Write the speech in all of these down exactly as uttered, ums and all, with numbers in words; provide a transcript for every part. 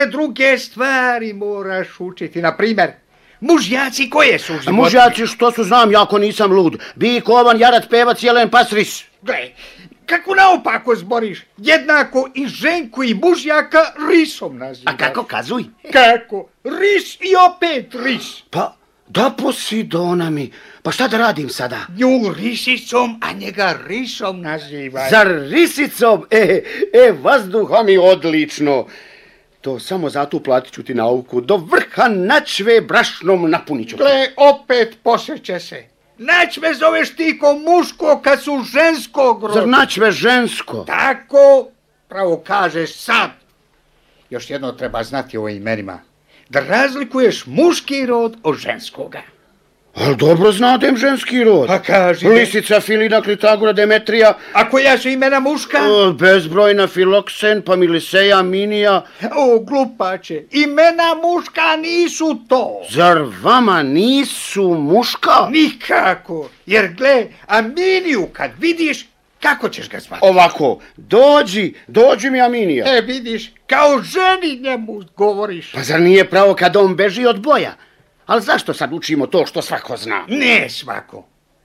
druge stvari moraš učiti. Na primjer, mužjaci koje su životinje? Mužjaci što su, znam, jako nisam lud. Bik, ovan, jarat, pevac, jelen, pas, ris. Gle, kako naopako zboriš? Jednako i ženku i mužjaka risom nazivaš. A kako, kazuj? Kako? Ris i opet ris. Pa, da Posidona mi. Pa šta da radim sada? Nju risicom, a njega risom nazivaš. Zar risicom? E, e, vazduha mi odlično. To samo zato platit ću ti nauku. Do vrha načve brašnom napunit ću. Gle, opet posjeće se. Načve zoveš ti ko muško kad su ženskog roda. Zar načve žensko? Tako, pravo kažeš sad. Još jedno treba znati o imenima. Da razlikuješ muški rod od ženskoga. Ali dobro znadem ženski rod. Pa kaži. Lisica, Filina, Klitagora, Demetrija. A koja su imena muška? O, bezbrojna, Filoksen, pa Miliseja, Minija. O, glupače, imena muška nisu to. Zar vama nisu muška? Nikako, jer gle, Aminiju kad vidiš, kako ćeš ga zvati? Ovako, dođi, dođi mi Aminija. E, vidiš, kao ženi njemu govoriš. Pa zar nije pravo kad on beži od boja? Ali zašto sad učimo to što svako zna? Ne svako,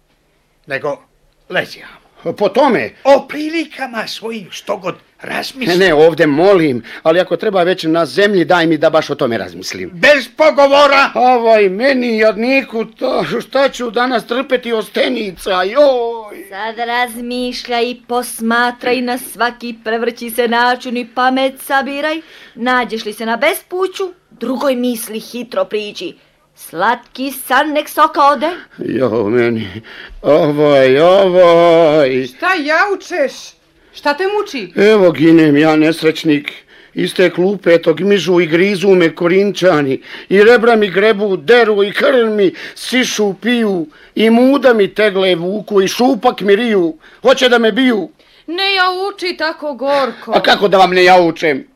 nego lezijamo. Po tome? O prilikama svojim što god razmislim. Ne, ne, ovdje molim, ali ako treba već na zemlji, daj mi da baš o tome razmislim. Bez pogovora! Ovaj, meni jadniku, to, šta ću danas trpeti ostenica, joj! Sad razmišljaj i posmatraj, na svaki prevrći se način i pamet sabiraj. Nađeš li se na bespuću, drugoj misli hitro priđi. Slatki san nek soka ode. Jo, meni, ovoj, ovoj. Šta jaučeš? Šta te muči? Evo ginem ja, nesrećnik. Iz te klupe tog mižu i grizu me Korinčani. I rebra mi grebu, deru i krv mi sišu piju. I muda mi tegle vuku i šupak mi riju. Hoće da me biju. Ne jauči tako gorko. A kako da vam ne jaučem?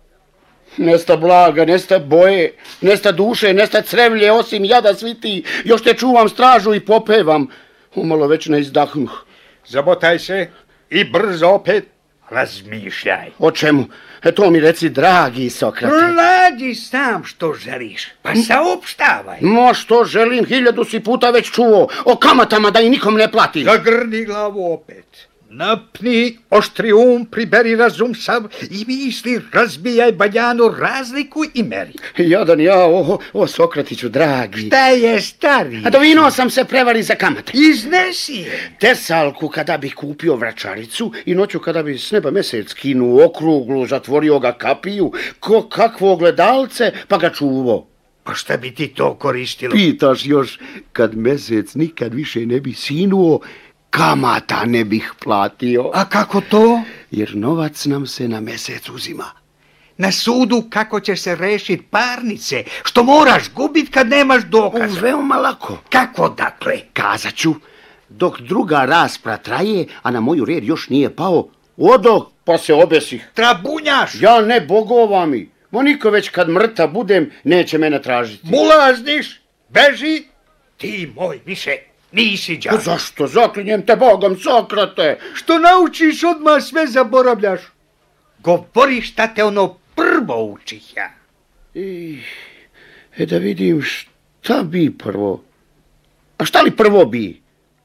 Nesta blaga, nesta boje, nesta duše, nesta crevlje, osim jada sviti. Još te čuvam stražu i popevam. Umalo već ne izdahnuh. Zabotaj se i brzo opet razmišljaj. O čemu? E to mi reci, dragi Sokrate. Radi sam što želiš, pa saopštavaj. No što želim, hiljadu si puta već čuo. O kamatama da i nikom ne platim. Zagrni glavu opet. Napni oštri um, priberi razum sav i misli, razbijaj baljanu, razliku i meri. Jadan ja, o, o Sokratiću, dragi. Šta je stari? A dovino sam se prevari za kamate. Iznesi je. Tesalku kada bih kupio vračaricu i noću kada bi s neba mesec skinuo okruglu, zatvorio ga kapiju, ko kakvo ogledalce, pa ga čuvo. Pa šta bi ti to koristilo? Pitaš još, kad mesec nikad više ne bi sinuo, kamata ne bih platio. A kako to? Jer novac nam se na mesec uzima. Na sudu kako ćeš se rešiti parnice, što moraš gubit kad nemaš dokaza. O, veoma lako. Kako dakle? Kazat ću, dok druga raspra traje, a na moju red još nije pao, odoh pa se obesih. Trabunjaš? Ja ne, bogova mi. Mo niko već kad mrta budem, neće mene tražiti. Bulazniš, beži, ti moj više nisi đak. Pa zašto? Zaklinjem te Bogom, Sokrate. Što naučiš, odmah sve zaboravljaš. Govori šta te ono prvo učih ja. I, e da vidim šta bi prvo. A šta li prvo bi?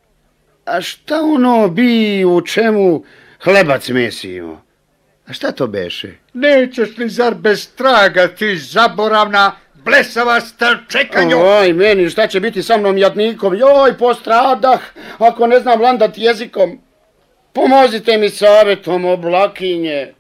A šta ono bi u čemu hlebac mesimo? A šta to beše? Nećeš li zar bez traga ti zaboravna blesava starčekanju? Oj, meni šta će biti sa mnom jadnikom? Joj, postradah, ako ne znam landat jezikom. Pomozite mi savjetom, oblakinje.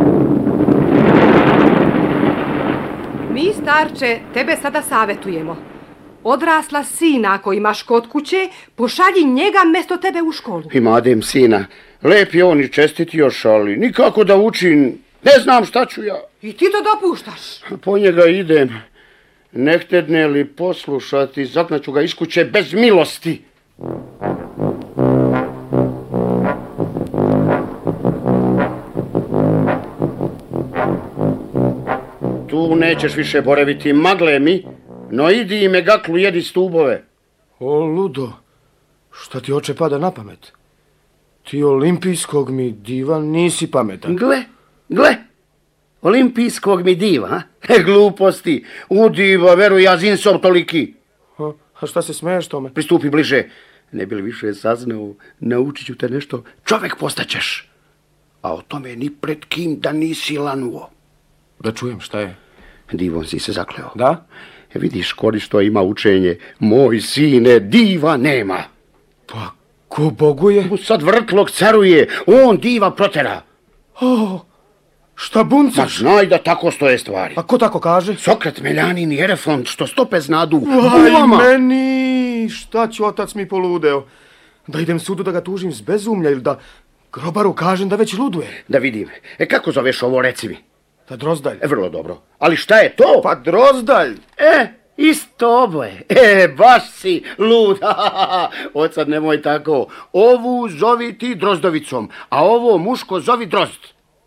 Mi, starče, tebe sada savjetujemo. Odrasla sina, ako imaš kod kuće, pošalji njega mjesto tebe u školu. Imadem sina. Lep je on i čestit još, ali nikako da učim. Ne znam šta ću ja. I ti to dopuštaš? Po njega idem. Ne htedne li poslušati, zaknaću ga iz kuće bez milosti. Tu nećeš više boraviti, magle mi, no idi i megaklu jedi stubove. O, ludo, šta ti oče pada na pamet? Ti olimpijskog mi diva nisi pametan. Gle, gle, Olimpijskog mi diva, a? Gluposti. U diva, veruj, ja zinsom toliki. A, a šta se smeješ tome? Pristupi bliže. Ne bi li više saznao, naučit ću te nešto. Čovek postaćeš. A o tome ni pred kim da nisi lanuo. Da čujem, šta je? Divom si se zakleo. Da? E, vidiš, kori što ima učenje. Moj sine, diva nema. Pa, ko boguje? Sad vrtlog caruje, on diva protera. O, šta Ma buncaš? znaj da tako stoje stvari. A ko tako kaže? Sokrat, Meljanin i Erefont, što stope znadu u Aj, uvama. meni, šta će otac mi poludeo? Da idem sudu da ga tužim s bezumlja ili da grobaru kažem da već luduje? Da vidim, e kako zoveš ovo, reci mi? Da Drozdalj. E, vrlo dobro. Ali šta je to? Pa Drozdalj. E, isto oboje. E, baš si lud. Od sad nemoj tako. Ovu zovi ti Drozdovicom, a ovo muško zovi Drozd.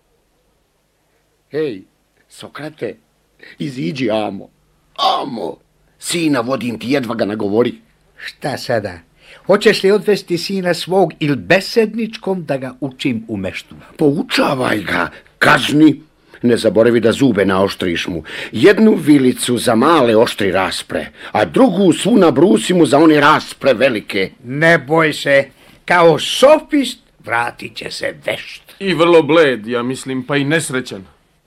Hej, Sokrate, iziđi, amo. Amo, sina vodim ti, jedva ga nagovori. Šta sada? Hoćeš li odvesti sina svog ili besedničkom da ga učim u meštu? Poučavaj ga, kazni. Ne zaboravi da zube naoštriš mu. Jednu vilicu za male oštri raspre, a drugu svu nabrusi mu za one raspre velike. Ne boj se, kao sofist vratit će se vešt. I vrlo bled, ja mislim, pa i nesrećan.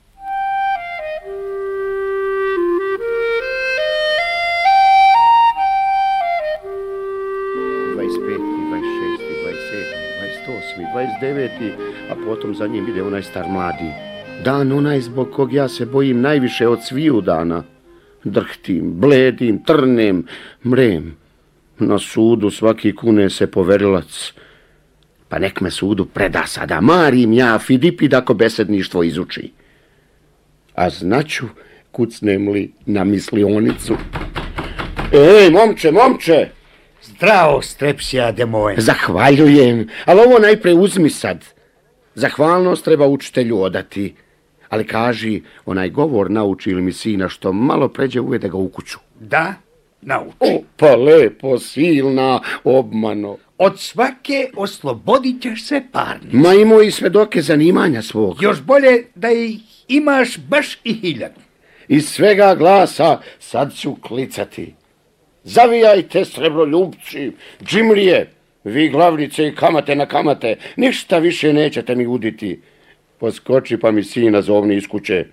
dvadeset peti, dvadeset šesti, dvadeset sedmi, dvadeset osmi, dvadeset deveti, a potom za njim ide onaj star mladi. Dan onaj zbog kog ja se bojim najviše od sviju dana. Drhtim, bledim, trnem, mrem. Na sudu svaki kune se poverilac. Pa nek me sudu preda sada, marim ja Fidipid ako besedništvo izuči. A znaću, kucnem li na mislionicu. Ej, momče, momče! Zdravo, Strepsijade moje. Zahvaljujem, ali ovo najpre uzmi sad. Zahvalnost treba učitelju odati. Ali kaži, onaj govor nauči li mi sina što malo pređe uvede ga u kuću. Da, nauči. O, pa lepo, silna, obmano. Od svake oslobodit ćeš se parnice. Ma imao i svedoke zanimanja svog. Još bolje da ih imaš baš i hiljadu. Iz svega glasa sad ću klicati. Zavijajte, srebroljubci, džimlije, vi glavnice i kamate na kamate, ništa više nećete mi uditi. Poskoči pa mi sina zovni iz kuće.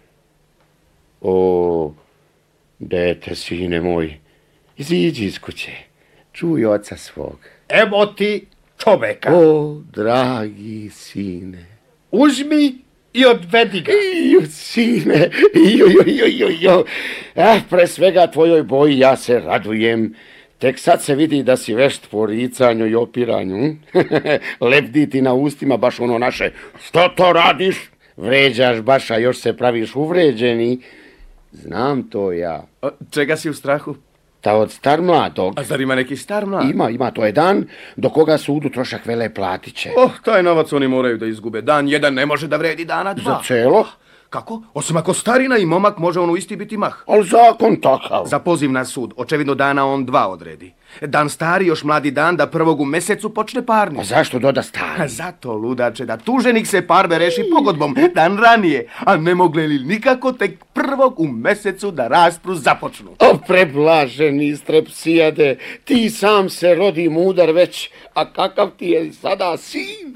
O, dete, sine moj, iziđi iz kuće, čuj oca svog. Evo ti čoveka. O, dragi sine. Uzmi i odvedi ga. Iju, sine, iju, iju, iju, iju, iju. Ah, pre svega tvojoj boji ja se radujem. Tek sad se vidi da si vešt po ricanju i opiranju. Lebdi ti na ustima baš ono naše. Što to radiš? Vređaš baš, a još se praviš uvređeni. Znam to ja. A, čega si u strahu? Ta od star mladog. A zar ima neki star mlad? Ima, ima, to je dan do koga sudu trošak vele platit će. Oh, taj novac oni moraju da izgube. Dan jedan ne može da vredi dana dva. Za celo? Kako? Osim ako starina i momak može ono isti biti mah. Ali zakon takav. Za poziv na sud, očevidno dana on dva odredi. Dan stari, još mladi dan, da prvog u mesecu počne parni. A zašto doda stari? Zato, ludače, da tuženik se parbe reši pogodbom dan ranije, a ne mogle li nikako tek prvog u mesecu da raspru započnu. O, preblaženi Strepsijade, ti sam se rodi mudar već, a kakav ti je sada sin?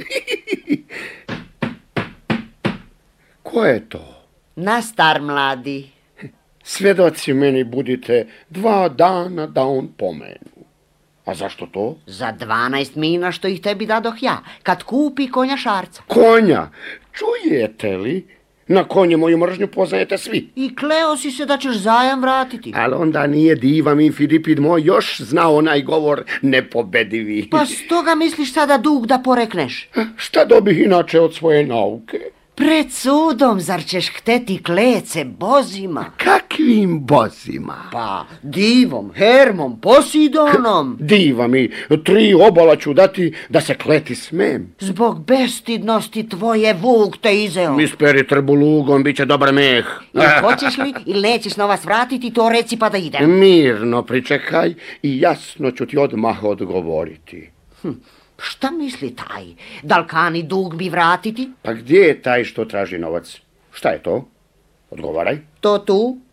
Ko je to? Na star mladi. Svedoci meni budite dva dana da on pomenu. A zašto to? Za dvanaest mina što ih tebi dadoh ja, kad kupi konja Šarca. Konja, čujete li? Na konje moju mržnju poznajete svi. I kleo si se da ćeš zajam vratiti. Ali onda nije diva mi Filipid moj još znao onaj govor nepobedivi. Pa stoga misliš sada dug da porekneš? Šta dobih inače od svoje nauke? Pred sudom, zar ćeš hteti klece bozima? Kakvim bozima? Pa, divom, Hermom, Posidonom. Diva mi, tri obala ću dati da se kleti smem. Zbog bestidnosti tvoje vuk te izeo. Isperi trbulugom, bit će dobar meh. I hoćeš li ili nećeš novac vratiti, to reci pa da idem. Mirno pričekaj i jasno ću ti odmah odgovoriti. Hm. Šta misli taj? Da li kani dug mi vratiti? Pa gdje je taj što traži novac? Šta je to? Odgovaraj. To tu